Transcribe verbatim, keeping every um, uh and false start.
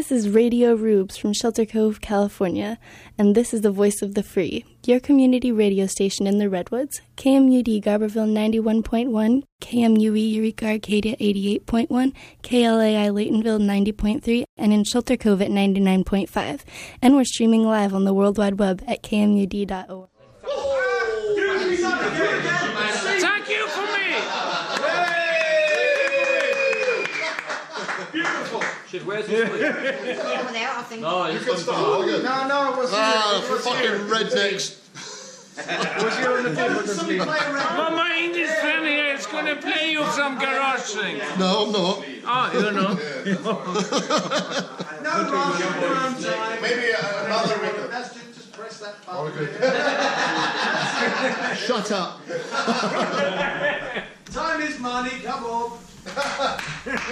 This is Radio Rubes from Shelter Cove, California, and this is the Voice of the Free, your community radio station in the Redwoods. K M U D Garberville ninety-one point one, K M U E Eureka Arcadia eighty-eight point one, K L A I Laytonville ninety point three, and in Shelter Cove at ninety-nine point five. And we're streaming live on the World Wide Web at K M U D dot org. Thank you for me! Beautiful! Shit, where's this place? Over there, I think. No, You can start. No, no, it was Ah, here. It was fucking here. rednecks. It was here on the table. Somebody play around. But my English friend here is going to play you some garage thing. No, I'm not. Oh, you know. No rush, around time. Maybe uh, another record. That's just, just press that button. Oh, good. Shut up. Time is money, come on.